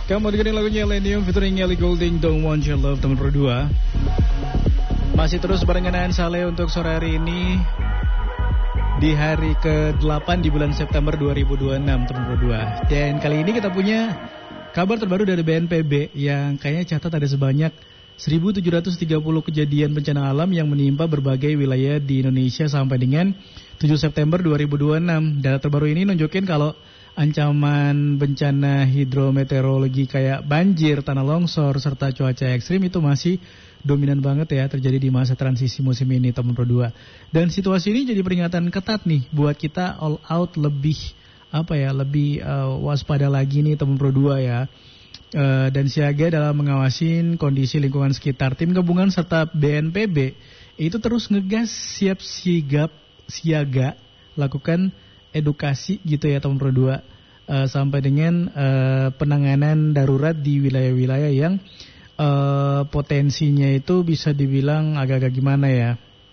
Kamu dengerin lagunya Lenium featuring Ellie Goulding, Don't Want Your Love, teman berdua. Masih terus barengan Saleh untuk sore hari ini di hari ke-8 di bulan September 2026, teman berdua. Dan kali ini kita punya kabar terbaru dari BNPB yang kayaknya catat ada sebanyak 1.730 kejadian bencana alam yang menimpa berbagai wilayah di Indonesia sampai dengan 7 September 2026. Data terbaru ini nunjukin kalau ancaman bencana hidrometeorologi kayak banjir, tanah longsor, serta cuaca ekstrim itu masih dominan banget ya terjadi di masa transisi musim ini, teman berdua. Dan situasi ini jadi peringatan ketat nih buat kita all out lebih waspada lagi nih, teman berdua ya. Dan siaga dalam mengawasin kondisi lingkungan sekitar. Tim gabungan serta BNPB itu terus ngegas siaga lakukan edukasi gitu ya, teman berdua, sampai dengan penanganan darurat di wilayah-wilayah yang potensinya itu bisa dibilang agak-agak gimana ya,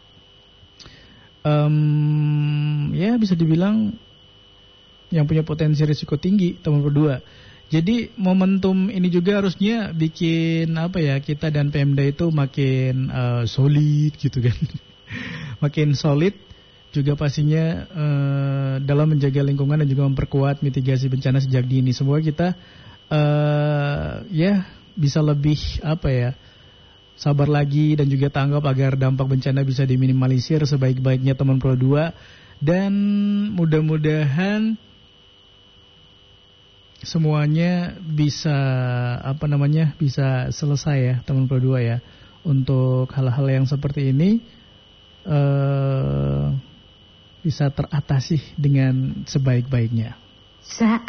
ya bisa dibilang yang punya potensi risiko tinggi, teman berdua. Jadi momentum ini juga harusnya bikin kita dan Pemda itu makin solid gitu kan. Makin solid juga pastinya dalam menjaga lingkungan dan juga memperkuat mitigasi bencana sejak dini. Semoga kita bisa lebih sabar lagi dan juga tanggap agar dampak bencana bisa diminimalisir sebaik-baiknya, teman Pro 2. Dan mudah-mudahan semuanya bisa bisa selesai ya, teman Pro 2 ya. Untuk hal-hal yang seperti ini bisa teratasi dengan sebaik-baiknya. Saat